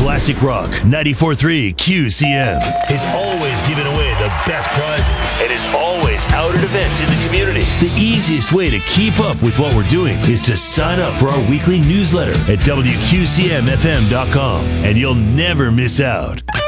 Classic Rock 94.3 QCM is always giving away the best prizes and is always out at events in the community. The easiest way to keep up with what we're doing is to sign up for our weekly newsletter at WQCMFM.com, and you'll never miss out.